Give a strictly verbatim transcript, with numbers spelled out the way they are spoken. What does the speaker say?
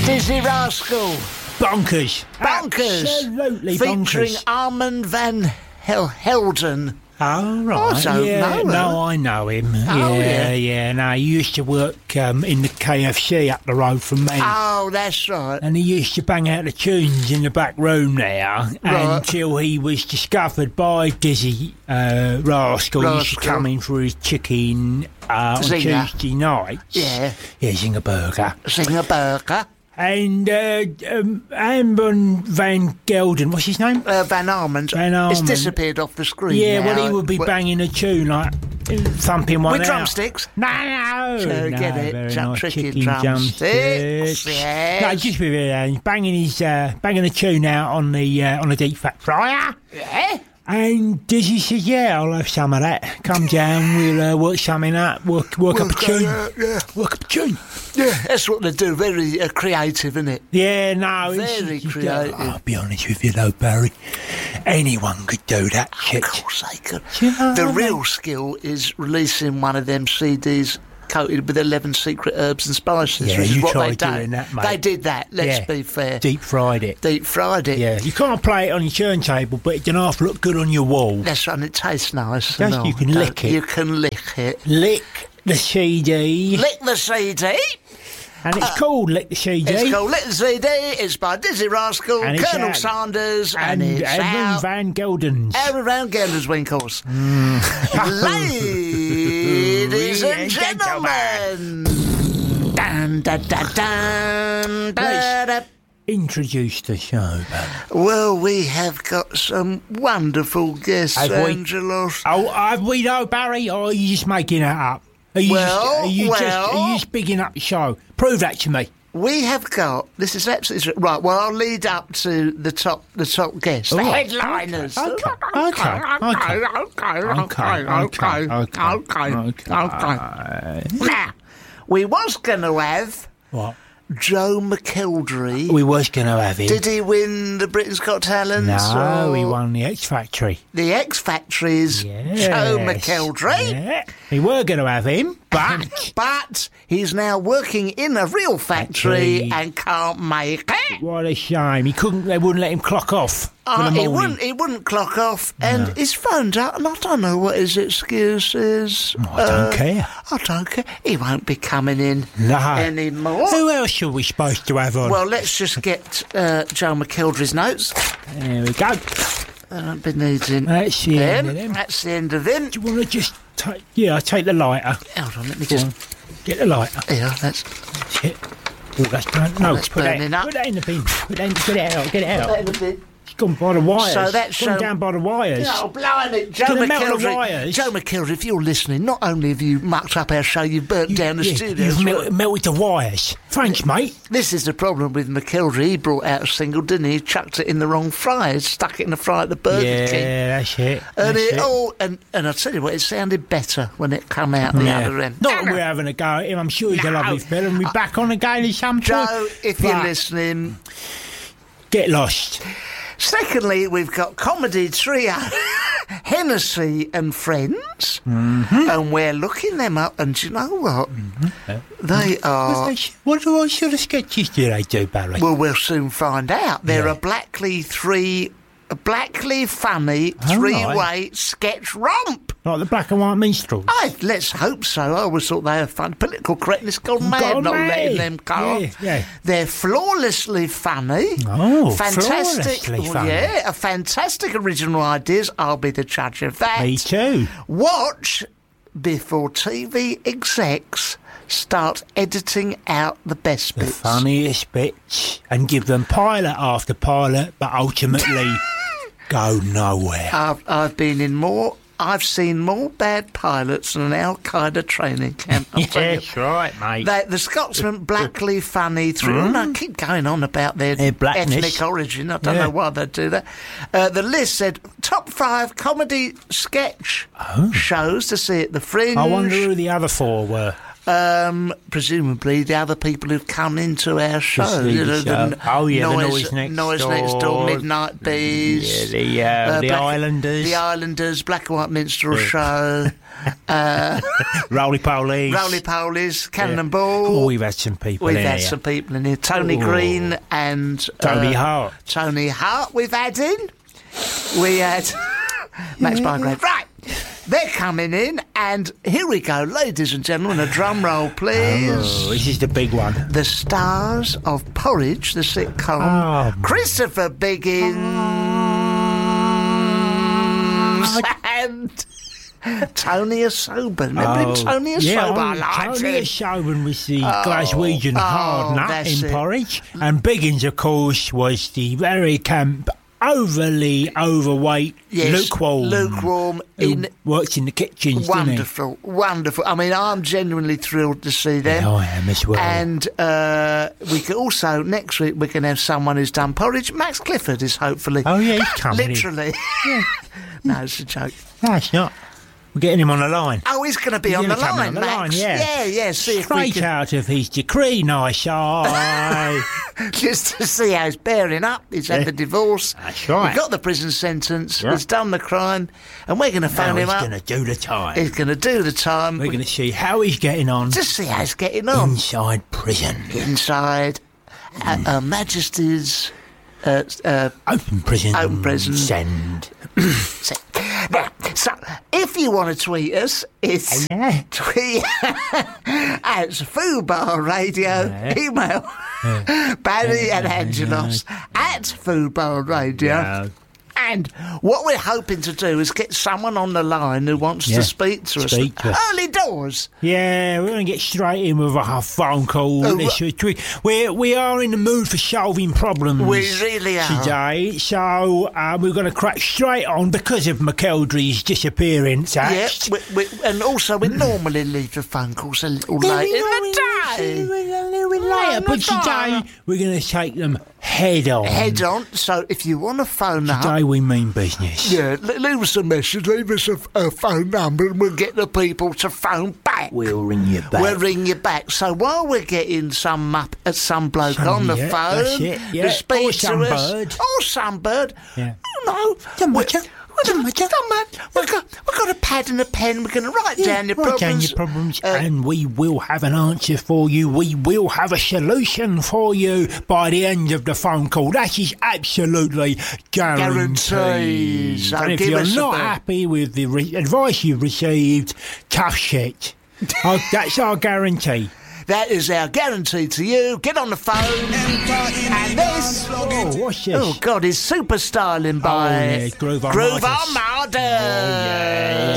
Dizzy Rascal. Bonkers. Bonkers. Absolutely Featuring bonkers. Armand van Hel- Helden. Oh, right. I don't yeah. know him. No, I know him. Oh, yeah, yeah. yeah. No, he used to work um, in the K F C up the road from me. Oh, that's right. And he used to bang out the tunes in the back room there Right. until he was discovered by Dizzy uh, Rascal. He used to Rascal. come in for his chicken uh, on Zinger. Tuesday nights. Yeah. Yeah, Zinger Burger. Zinger Burger. And uh, um, Amber Van Gelden, what's his name? Uh, Van Armand. Van It's Armand. disappeared off the screen. Yeah, now. well, he would be Well, banging a tune like thumping one with out. drumsticks. No, no, So no, get it, very jump nice tricky chicken drumsticks, No, yes. just with it, uh, he's banging his uh, banging a tune out on the uh, on the deep fat fryer. Yeah. And Dizzy says, "Yeah, I'll have some of that. Come down, we'll uh, work something out. Work, work up a Work tune. out, yeah. Work up a tune." Yeah, that's what they do. Very uh, creative, isn't it? Yeah, no, it's- Very it's- creative. I'll be honest with you, though, Barry. Anyone could do that shit. Of course they could. Do you know The what I mean? real skill is releasing one of them C Ds coated with eleven secret herbs and spices, Yeah, which is you what they tried done. doing that, mate. They did that, let's Yeah. be fair. Deep fried it. Deep fried it. Yeah, you can't play it on your turntable, but it can half look good on your wall. That's right, and it tastes nice. Yes, and all, you can don't- lick it. You can lick it. Lick the C D. Lick the C D. And it's called Lick the C D. It's called Lick the C D. It's by Dizzy Rascal, And it's Colonel out. Sanders, and, and it's Evan out. Van Gelden's. Aaron Van Gelder's Winkles. Mm. Ladies and and gentlemen. Dun, dun, dun, dun, dun, dun. Introduce the show, man. Well, we have got some wonderful guests, Have we? Angelos. Oh, have we though, Barry, or are you just making that up? Are you, Well, just, are you, just, well. are you just bigging up the show? Prove that to me. We have got, this is absolutely true. Right, well, I'll lead up to the top the top guests, the Oh, headliners. okay, okay, okay, okay, okay, okay, okay, okay. Now, we was going to have What? Joe McElderry. We was going to have him. Did he win the Britain's Got Talent? No, or he won the X Factory. The X Factory's Yes. Joe McElderry. Yeah. We were going to have him, but But he's now working in a real factory, Factory. and can't make it. what a shame. He couldn't. They wouldn't let him clock off for Uh, the he morning. wouldn't. He wouldn't clock off, and he's phoned up, and I don't know what his excuse is. Oh, I don't Uh, care. I don't care. He won't be coming in No. anymore. Who else are we supposed to have on? Well, let's just get uh, Joe McElderry's notes. there we go. I don't be needing That's the end of them. them. That's the end of them. Do you want to just take... Yeah, I'll take the lighter. Hold on, let me Go just. on. Get the lighter. Yeah, that's. That's it. Oh, that's burnt. No, that's put that, burning up. put that in the bin. Put that in, get it out. Get it out. That a bit. It's gone by the wires. So that's, gone um, down by the wires. Oh, blimey, Joe gonna melt the McElderry. wires. Joe McElderry, if you're listening, not only have you mucked up our show, you've burnt down the yeah, studio. You've as mel- well. melted the wires. Thanks, mate. This is the problem with McElderry. He brought out a single, didn't he? He chucked it in the wrong fryer, stuck it in the fryer at the Burger yeah, King. that's it. And That's it, all, and, and I'll tell you what, it sounded better when it come out the Yeah. other end. Not that we're having a go at him. I'm sure he's a No. lovely fella and we're back on again at some point. Joe, if you're But listening. Get lost. Secondly, we've got comedy trio Hennessy and Friends, Mm-hmm. and we're looking them up. And do you know what? They are. What, what, what sort of sketches do they do, Barry? Well, we'll soon find out. They're Yeah. a Blackley three, a Blackley funny Oh, three-way right. sketch romp. Like the black and white minstrels. I, let's hope so. I always thought they were fun. Political correctness gone mad, Gone not mad. letting them go. Yeah, yeah. They're flawlessly funny. Oh, fantastic! flawlessly well, funny. Yeah, a fantastic original ideas. I'll be the judge of that. Me too. Watch before T V execs start editing out the best The bits. funniest bits and give them pilot after pilot, but ultimately go nowhere. I've, I've been in more. I've seen more bad pilots than an Al Qaeda training camp. I'll tell you. Yes, right, mate. They, the Scotsman, Blackley funny through. Mm. And I keep going on about their, Their blackness. ethnic origin. I don't Yeah. know why they do that. Uh, the list said top five comedy sketch Oh. shows to see at the Fringe. I wonder who the other four were. Um, presumably the other people who've come into our show. see You the know, show. the Oh, yeah, the noise, Noise Next noise next door, Door. Midnight Bees. Yeah, the, uh, the Black- Islanders. The Islanders, Black and White Minstrel Show, uh, Roly Polies. Roly Polies, Cannonball. Oh, we've had some people We've in had here. some people in here. Tony Oh. Green and Tony uh, Hart. Tony Hart we've had in. We had Max Bygrave. Right, they're coming in, and here we go, ladies and gentlemen. A drum roll, please. Oh, this is the big one. The stars of Porridge, the sitcom. Oh. Christopher Biggins and Tony Asoban. Remember him, Tony Asoban? yeah, I oh, liked Tony him. Asoban was the Glaswegian oh, hard nut that's in it. Porridge, and Biggins, of course, was the very camp, overly overweight, Yes, lukewarm, lukewarm who in worked in the kitchens, wonderful, wonderful. I mean, I'm genuinely thrilled to see didn't he? them. Yeah, I am as well. And uh, we could also, next week, we're going to have someone who's done Porridge. Max Clifford is hopefully. oh yeah, he's coming. in. Literally. No, it's a joke. No, it's not. We're getting him on the line. Oh, he's going to be He's on the gonna come line, on the Max. line, yeah. yeah, yeah. See if we Straight can, out of his decree, nice eye. just to see how he's bearing up. He's had Yeah. the divorce. That's right. He got the prison sentence. Yeah. He's done the crime, and we're going to phone Now him he's up. going to do the time. He's going to do the time. We're going to see how he's getting on Just see how he's getting on inside prison. inside uh, Her Majesty's. Uh, uh, Open prison. Open prison. Send. So, now, so if you want to tweet us, it's Yeah. tweet at Foodbar Radio, Yeah. email Barry and Angelos at Foodbar Radio. Yeah. And what we're hoping to do is get someone on the line who wants Yeah, to speak to speak us. to us. Early doors. Yeah, we're going to get straight in with our phone call. Oh, this week. we, we, we are in the mood for solving problems We really are. today. So uh, we're going to crack straight on because of McKeldry's disappearance Yeah, act. we, we, and also we normally leave the phone calls a little late in the day. Later, but today we're going to take them head on. Head on. So if you want to phone up, Today we mean business. yeah, le- leave us a message, leave us a, a phone number, and we'll get the people to phone back. We'll ring you back. We'll ring you back. So while we're getting some up, uh, some bloke Some- on the yeah, phone that's it, yeah. to speak Or to some us, bird. or some bird, Yeah. you know, Don't we- matter. we- Don't matter. don't matter. We've got, we've got a pad and a pen. We're going to write down your Write problems. down your problems, Uh, and we will have an answer for you. We will have a solution for you by the end of the phone call. That is absolutely guaranteed. Guaranteed. So and if give you're us a not bell. happy with the re- advice you've received, tough shit. Oh, that's our guarantee. That is our guarantee to you. Get on the phone. And this. Oh, what's this? Oh, God, is Super Styling by yeah, Groove Groove Armada. Armada. Oh, yeah.